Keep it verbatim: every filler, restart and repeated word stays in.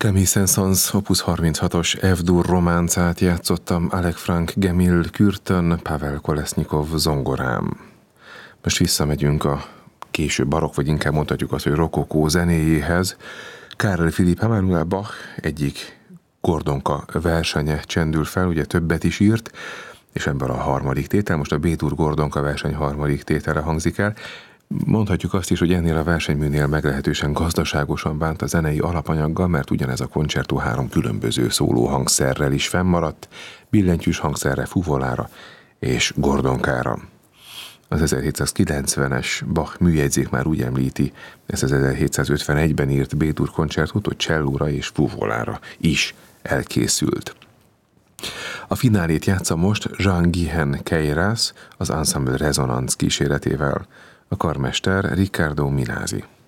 Camille Saint-Saëns opus harminchatos F-dur románcát játszottam Alek Frank Gemil kürtön, Pavel Kolesnyikov zongorán. Most visszamegyünk a késő barokk, vagy inkább mondhatjuk azt, hogy rokokó zenéjéhez. Karl Philipp Emanuel Bach egyik Gordonka versenye csendül fel, ugye többet is írt, és ebből a harmadik tétel, most a B-dur Gordonka verseny harmadik tétele hangzik el. Mondhatjuk azt is, hogy ennél a versenyműnél meglehetősen gazdaságosan bánt a zenei alapanyaggal, mert ugyanez a koncertó három különböző szólóhangszerrel is fennmaradt, billentyűs hangszerre, fuvolára és gordonkára. Az ezerhétszázkilencvenes Bach műjegyzék már úgy említi, ezt az ezerhétszázötvenegyben írt B-dur koncertot, hogy csellóra és fuvolára is elkészült. A finálét játsza most Jean-Guihen Queyras az Ensemble Resonance kíséretével, a karmester Riccardo Minasi.